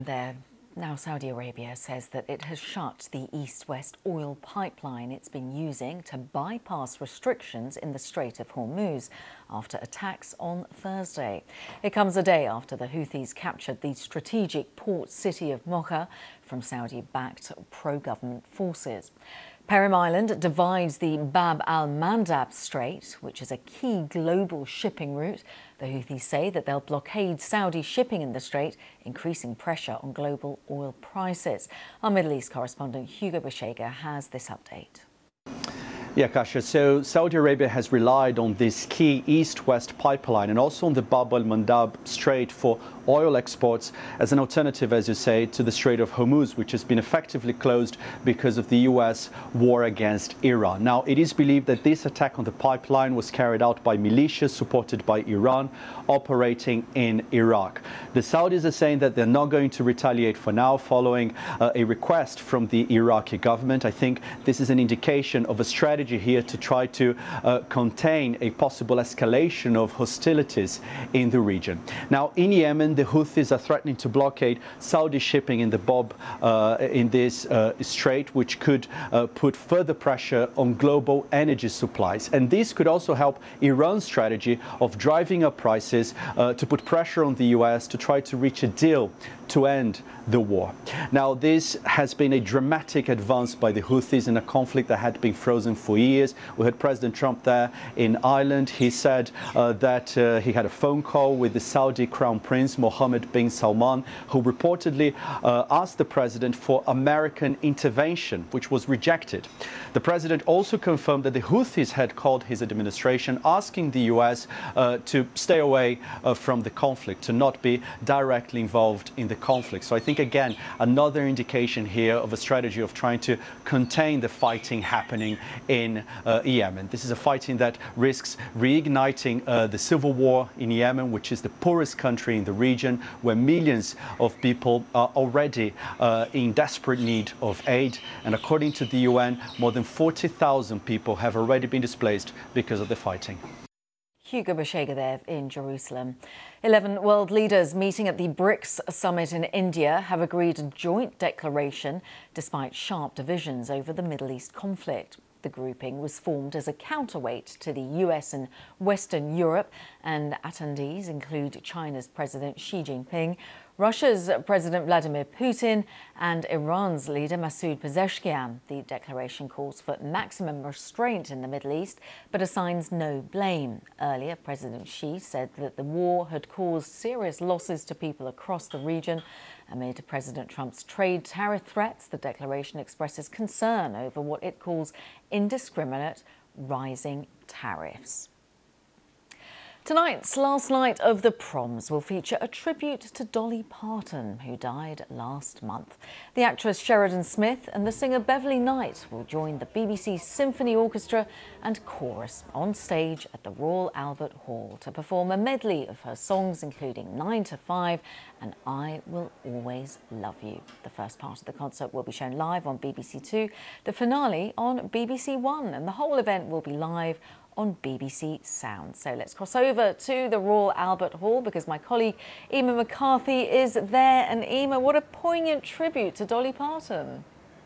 There. Now Saudi Arabia says that it has shut the east-west oil pipeline it's been using to bypass restrictions in the Strait of Hormuz after attacks on Thursday. It comes a day after the Houthis captured the strategic port city of Mocha from Saudi-backed pro-government forces. Perim Island divides the Bab al-Mandab Strait, which is a key global shipping route. The Houthis say that they'll blockade Saudi shipping in the strait, increasing pressure on global oil prices. Our Middle East correspondent Hugo Bashega has this update. Yeah, Kasia, so Saudi Arabia has relied on this key east-west pipeline and also on the Bab al-Mandab Strait for oil exports as an alternative, as you say, to the Strait of Hormuz, which has been effectively closed because of the U.S. war against Iran. Now, it is believed that this attack on the pipeline was carried out by militias supported by Iran operating in Iraq. The Saudis are saying that they're not going to retaliate for now following a request from the Iraqi government. I think this is an indication of a strategy here to try to contain a possible escalation of hostilities in the region. Now, in Yemen, the Houthis are threatening to blockade Saudi shipping in the Bab in this strait, which could put further pressure on global energy supplies. And this could also help Iran's strategy of driving up prices to put pressure on the US to try to reach a deal to end the war. Now, this has been a dramatic advance by the Houthis in a conflict that had been frozen for years. We had President Trump there in Ireland. He said that he had a phone call with the Saudi Crown Prince Mohammed bin Salman, who reportedly asked the president for American intervention, which was rejected. The president also confirmed that the Houthis had called his administration asking the US to stay away from the conflict, to not be directly involved in the conflict. So I think, again, another indication here of a strategy of trying to contain the fighting happening in Yemen. This is a fighting that risks reigniting the civil war in Yemen, which is the poorest country in the region, where millions of people are already in desperate need of aid. And according to the UN, more than 40,000 people have already been displaced because of the fighting. Hugo Bashega there in Jerusalem. 11 world leaders meeting at the BRICS summit in India have agreed a joint declaration despite sharp divisions over the Middle East conflict. The grouping was formed as a counterweight to the US and Western Europe, and attendees include China's President Xi Jinping, Russia's President Vladimir Putin and Iran's leader Masoud Pezeshkian. The declaration calls for maximum restraint in the Middle East, but assigns no blame. Earlier, President Xi said that the war had caused serious losses to people across the region. Amid President Trump's trade tariff threats, the declaration expresses concern over what it calls indiscriminate rising tariffs. Tonight's last night of the Proms will feature a tribute to Dolly Parton, who died last month. The actress Sheridan Smith and the singer Beverly Knight will join the BBC Symphony Orchestra and Chorus on stage at the Royal Albert Hall to perform a medley of her songs, including 9 to 5 and I Will Always Love You. The first part of the concert will be shown live on BBC Two, the finale on BBC One, and the whole event will be live on BBC Sound. So let's cross over to the Royal Albert Hall because my colleague Emma McCarthy is there. And Emma, what a poignant tribute to Dolly Parton.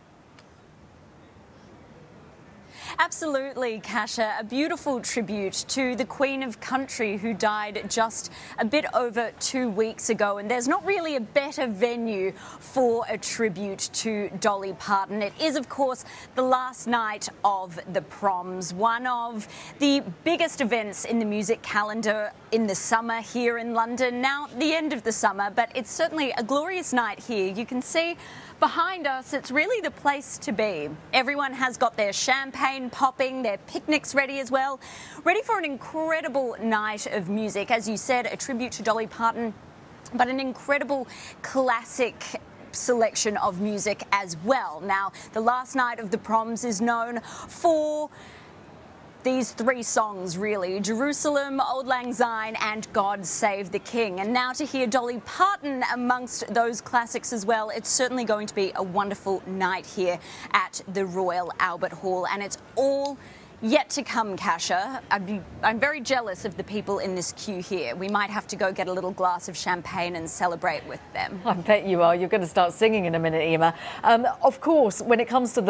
Absolutely, Kasia. A beautiful tribute to the Queen of Country who died just a bit over 2 weeks ago. And there's not really a better venue for a tribute to Dolly Parton. It is, of course, the last night of the Proms, one of the biggest events in the music calendar in the summer here in London. Now, the end of the summer, but it's certainly a glorious night here. You can see behind us, it's really the place to be. Everyone has got their champagne popping, their picnics ready as well, ready for an incredible night of music. As you said, a tribute to Dolly Parton, but an incredible classic selection of music as well. Now, the last night of the Proms is known for these 3 songs, really: Jerusalem, Auld Lang Syne and God Save the King. And now to hear Dolly Parton amongst those classics as well, it's certainly going to be a wonderful night here at the Royal Albert Hall. And it's all yet to come, Kasia. I'm very jealous of the people in this queue here. We might have to go get a little glass of champagne and celebrate with them. I bet you are. You're going to start singing in a minute, Emma. Of course, when it comes to the